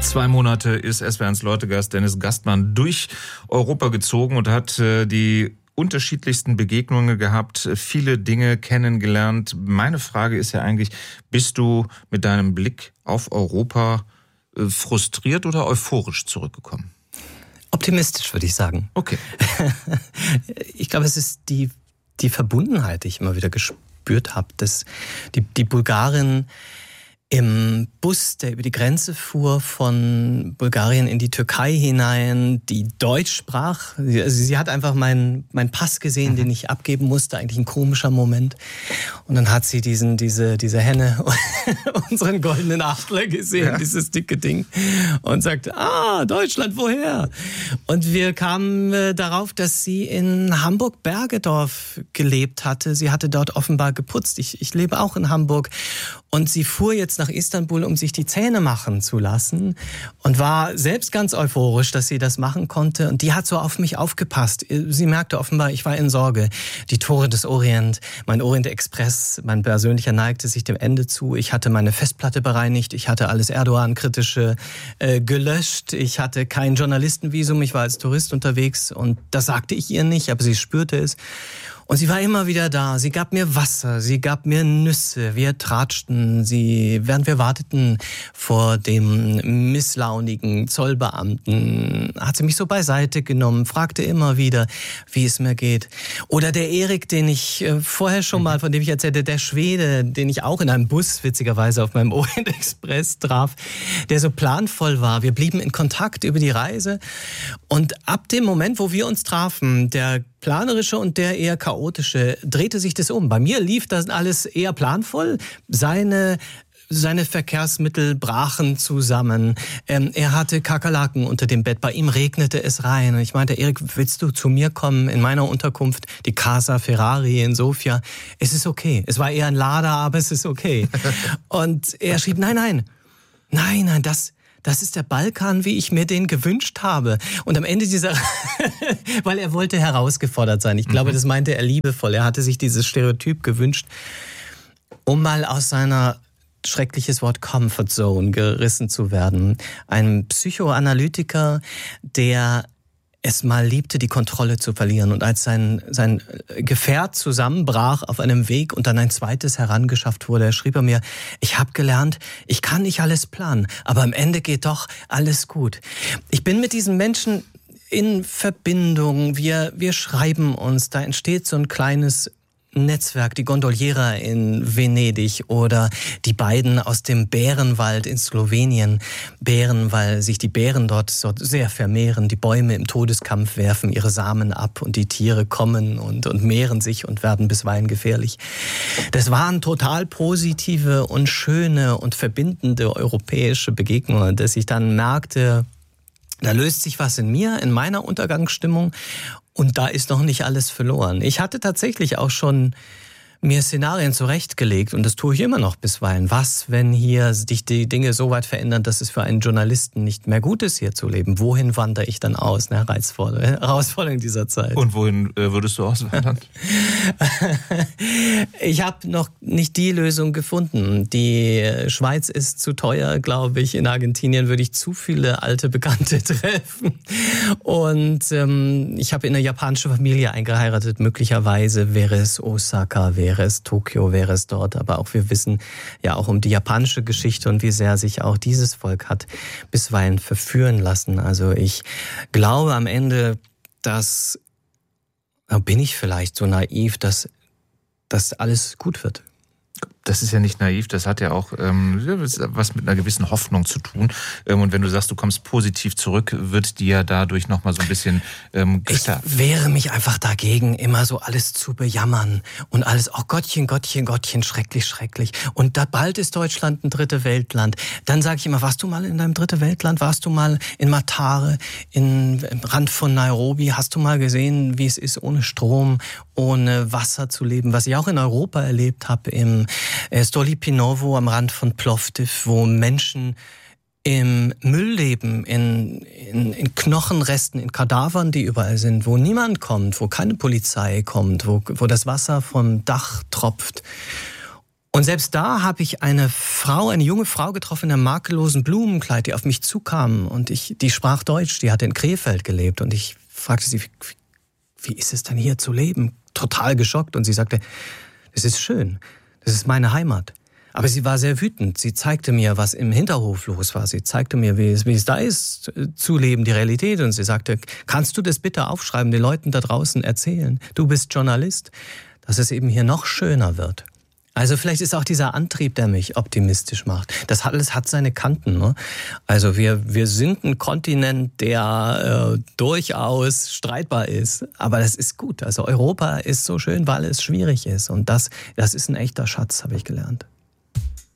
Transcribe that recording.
2 Monate ist SWR1 Leutegast Dennis Gastmann durch Europa gezogen und hat die unterschiedlichsten Begegnungen gehabt, viele Dinge kennengelernt. Meine Frage ist ja eigentlich, bist du mit deinem Blick auf Europa frustriert oder euphorisch zurückgekommen? Optimistisch, würde ich sagen. Okay. Ich glaube, es ist die Verbundenheit, die ich immer wieder gespürt habe, dass die Bulgarin im Bus, der über die Grenze fuhr, von Bulgarien in die Türkei hinein, die Deutsch sprach. Sie hat einfach meinen Pass gesehen, den ich abgeben musste, eigentlich ein komischer Moment. Und dann hat sie diese Henne, unseren goldenen Achtler gesehen, dieses dicke Ding, und sagte, Deutschland, woher? Und wir kamen darauf, dass sie in Hamburg-Bergedorf gelebt hatte. Sie hatte dort offenbar geputzt. Ich lebe auch in Hamburg. Und sie fuhr jetzt nach Istanbul, um sich die Zähne machen zu lassen und war selbst ganz euphorisch, dass sie das machen konnte. Und die hat so auf mich aufgepasst. Sie merkte offenbar, ich war in Sorge. Die Tore des Orient, mein Orient Express, mein persönlicher neigte sich dem Ende zu. Ich hatte meine Festplatte bereinigt. Ich hatte alles Erdogan-kritische gelöscht. Ich hatte kein Journalistenvisum. Ich war als Tourist unterwegs und das sagte ich ihr nicht, aber sie spürte es. Und sie war immer wieder da. Sie gab mir Wasser, sie gab mir Nüsse. Wir tratschten, während wir warteten vor dem misslaunigen Zollbeamten, hat sie mich so beiseite genommen, fragte immer wieder, wie es mir geht. Oder der Erik, den ich vorher schon mal, von dem ich erzählte, der Schwede, den ich auch in einem Bus witzigerweise auf meinem Orient Express traf, der so planvoll war. Wir blieben in Kontakt über die Reise. Und ab dem Moment, wo wir uns trafen, der planerische und der eher chaotische, drehte sich das um. Bei mir lief das alles eher planvoll. Seine Verkehrsmittel brachen zusammen. Er hatte Kakerlaken unter dem Bett. Bei ihm regnete es rein. Und ich meinte, Erik, willst du zu mir kommen in meiner Unterkunft? Die Casa Ferrari in Sofia. Es ist okay. Es war eher ein Lader, aber es ist okay. Und er schrieb, nein, das ist der Balkan, wie ich mir den gewünscht habe. Und am Ende weil er wollte herausgefordert sein. Ich glaube, das meinte er liebevoll. Er hatte sich dieses Stereotyp gewünscht, um mal aus seiner, schreckliches Wort, Comfort Zone gerissen zu werden. Ein Psychoanalytiker, der es mal liebte, die Kontrolle zu verlieren. Und als sein Gefährt zusammenbrach auf einem Weg und dann ein zweites herangeschafft wurde, schrieb er mir, ich habe gelernt, ich kann nicht alles planen, aber am Ende geht doch alles gut. Ich bin mit diesen Menschen in Verbindung, wir schreiben uns, da entsteht so ein kleines Netzwerk, die Gondoliera in Venedig oder die beiden aus dem Bärenwald in Slowenien. Bären, weil sich die Bären dort so sehr vermehren, die Bäume im Todeskampf werfen ihre Samen ab und die Tiere kommen und mehren sich und werden bisweilen gefährlich. Das waren total positive und schöne und verbindende europäische Begegnungen, dass ich dann merkte, da löst sich was in mir, in meiner Untergangsstimmung. Und da ist noch nicht alles verloren. Ich hatte tatsächlich auch schon mir Szenarien zurechtgelegt und das tue ich immer noch bisweilen. Was, wenn hier sich die Dinge so weit verändern, dass es für einen Journalisten nicht mehr gut ist, hier zu leben? Wohin wandere ich dann aus? Eine Herausforderung dieser Zeit. Und wohin würdest du auswandern? Ich habe noch nicht die Lösung gefunden. Die Schweiz ist zu teuer, glaube ich. In Argentinien würde ich zu viele alte Bekannte treffen. Und ich habe in eine japanische Familie eingeheiratet. Möglicherweise wäre es Osaka, wäre es Tokio, wäre es dort. Aber auch wir wissen ja auch um die japanische Geschichte und wie sehr sich auch dieses Volk hat bisweilen verführen lassen. Also ich glaube am Ende, dass, bin ich vielleicht so naiv, dass alles gut wird. Das ist ja nicht naiv, das hat ja auch was mit einer gewissen Hoffnung zu tun. Und wenn du sagst, du kommst positiv zurück, wird dir dadurch nochmal so ein bisschen gestärkt. Ich wehre mich einfach dagegen, immer so alles zu bejammern und alles, oh Gottchen, Gottchen, Gottchen, schrecklich, schrecklich. Und da bald ist Deutschland ein dritte Weltland. Dann sage ich immer, warst du mal in deinem dritte Weltland? Warst du mal in Matare, im Rand von Nairobi? Hast du mal gesehen, wie es ist, ohne Strom, ohne Wasser zu leben? Was ich auch in Europa erlebt habe, im Stolypinovo am Rand von Plovdiv, wo Menschen im Müll leben, in Knochenresten, in Kadavern, die überall sind, wo niemand kommt, wo keine Polizei kommt, wo das Wasser vom Dach tropft. Und selbst da habe ich eine junge Frau getroffen in einem makellosen Blumenkleid, die auf mich zukam und die sprach Deutsch, die hatte in Krefeld gelebt und ich fragte sie, wie ist es denn hier zu leben? Total geschockt und sie sagte, es ist schön, das ist meine Heimat. Aber sie war sehr wütend. Sie zeigte mir, was im Hinterhof los war. Sie zeigte mir, wie es da ist, zu leben, die Realität. Und sie sagte, kannst du das bitte aufschreiben, den Leuten da draußen erzählen? Du bist Journalist, dass es eben hier noch schöner wird. Also vielleicht ist auch dieser Antrieb, der mich optimistisch macht. Das alles hat seine Kanten. Ne? Also wir sind ein Kontinent, der durchaus streitbar ist. Aber das ist gut. Also Europa ist so schön, weil es schwierig ist. Und das ist ein echter Schatz, habe ich gelernt.